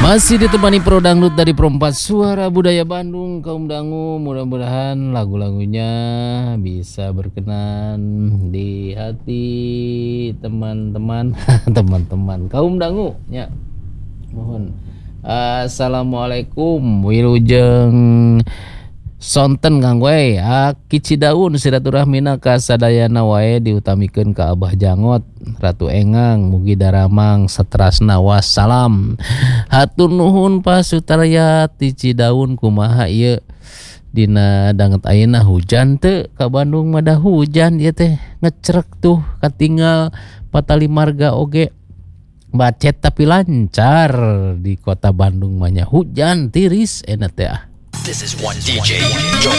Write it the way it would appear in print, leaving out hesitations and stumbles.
Masih ditemani Pro Dangdut dari Perempat Suara Budaya Bandung. Kaum dangu, mudah-mudahan lagu-lagunya bisa berkenan di hati teman-teman teman-teman kaum dangu ya. Mohon Assalamualaikum wilujeng sonten kang we kici daun silaturahmina ka sadayana wae diutamikeun ka Abah Jangot Ratu Engang mugi daramang saterasna wassalam. Hatur nuhun pasutarya ti Cidaun kumaha ieu dina danget ayeuna hujan teu ka Bandung mah da hujan ieu teh ngecrek tuh katinggal patali marga oge macet tapi lancar di kota Bandung mah nya hujan tiris enak teh. This is one DJ.